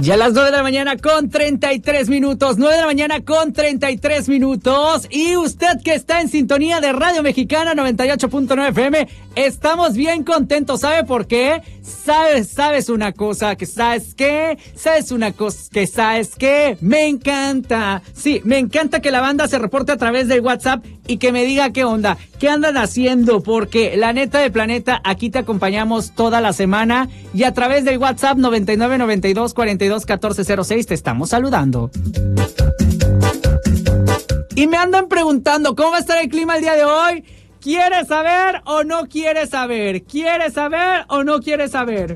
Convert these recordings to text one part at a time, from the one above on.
Ya a las 9 de la mañana con 33 minutos, 9 de la mañana con 33 minutos, y usted que está en sintonía de Radio Mexicana 98.9 FM, estamos bien contentos. ¿Sabe por qué? ¿Sabes una cosa? ¿Que sabes qué? ¿Sabes una cosa? ¿Que sabes qué? Me encanta. Sí, me encanta que la banda se reporte a través del WhatsApp y que me diga qué onda, qué andan haciendo, porque la neta del planeta, aquí te acompañamos toda la semana y a través del WhatsApp 9992421406 te estamos saludando. Y me andan preguntando, ¿cómo va a estar el clima el día de hoy? ¿Quieres saber o no quieres saber? ¿Quieres saber o no quieres saber?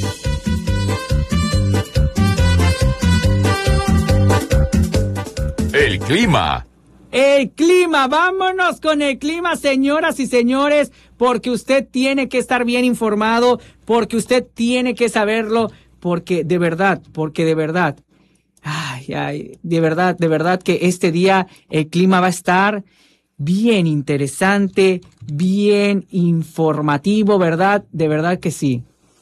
El clima. El clima, vámonos con el clima, señoras y señores, porque usted tiene que estar bien informado, porque usted tiene que saberlo, porque de verdad, de verdad que este día el clima va a estar bien interesante, bien informativo, ¿verdad? De verdad que sí.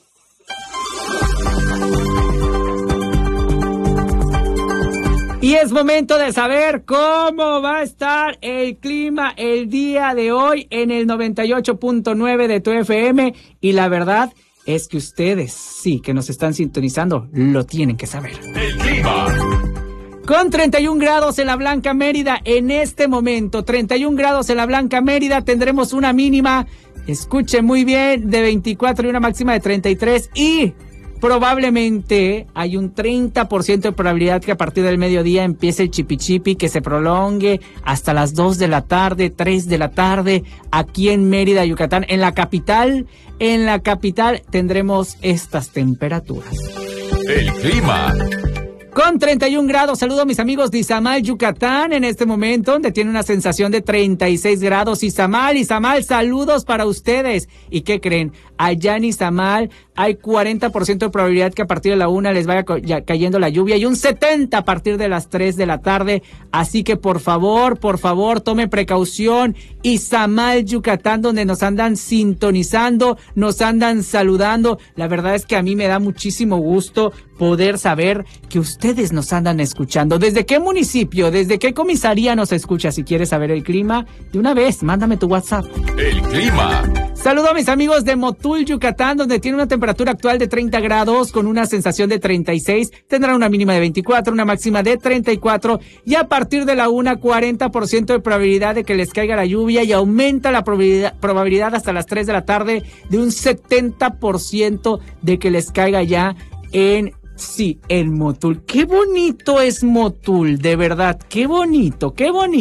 Y es momento de saber cómo va a estar el clima el día de hoy en el 98.9 de tu FM. Y la verdad es que ustedes, sí, que nos están sintonizando, lo tienen que saber. El clima. Con 31 grados en la Blanca Mérida en este momento, 31 grados en la Blanca Mérida, tendremos una mínima, escuche muy bien, de 24 y una máxima de 33, y probablemente hay un 30% de probabilidad que a partir del mediodía empiece el chipichipi, que se prolongue hasta las 2 de la tarde, 3 de la tarde, aquí en Mérida, Yucatán. En la capital tendremos estas temperaturas. El clima. Con 31 grados, saludo a mis amigos de Izamal, Yucatán, en este momento, donde tiene una sensación de 36 grados. Izamal, saludos para ustedes. ¿Y qué creen? Allá en Izamal hay 40% de probabilidad que a partir de la 1 les vaya cayendo la lluvia y un 70% a partir de las 3 de la tarde. Así que por favor, tome precaución. Izamal, Yucatán, donde nos andan sintonizando, nos andan saludando. La verdad es que a mí me da muchísimo gusto poder saber que ustedes nos andan escuchando. ¿Desde qué municipio, desde qué comisaría nos escucha? Si quieres saber el clima, de una vez, mándame tu WhatsApp. El clima. Saludo a mis amigos de Motul, Yucatán, donde tiene una temperatura actual de 30 grados con una sensación de 36. Tendrán una mínima de 24, una máxima de 34. Y a partir de la 1, 40% de probabilidad de que les caiga la lluvia y aumenta la probabilidad hasta las 3 de la tarde de un 70% de que les caiga ya en Motul. Qué bonito es Motul, de verdad, qué bonito.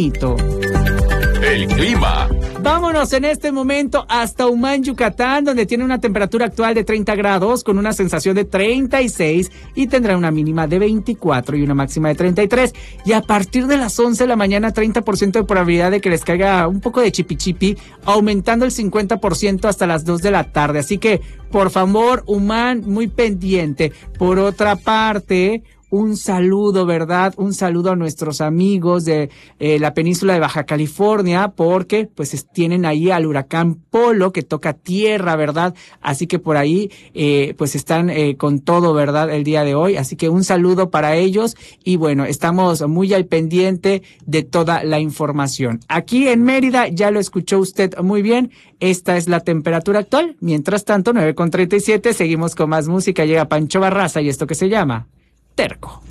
El clima. Vámonos en este momento hasta Humán, Yucatán, donde tiene una temperatura actual de 30 grados con una sensación de 36 y tendrá una mínima de 24 y una máxima de 33. Y a partir de las 11 de la mañana, 30% de probabilidad de que les caiga un poco de chipichipi, aumentando el 50% hasta las 2 de la tarde. Así que, por favor, Humán, muy pendiente. Por otra parte, un saludo, ¿verdad? Un saludo a nuestros amigos de la península de Baja California, porque pues tienen ahí al huracán Polo que toca tierra, ¿verdad? Así que por ahí pues están con todo, ¿verdad? El día de hoy. Así que un saludo para ellos y bueno, estamos muy al pendiente de toda la información. Aquí en Mérida, ya lo escuchó usted muy bien, esta es la temperatura actual. Mientras tanto, 9:37, seguimos con más música. Llega Pancho Barraza y esto que se llama Terco.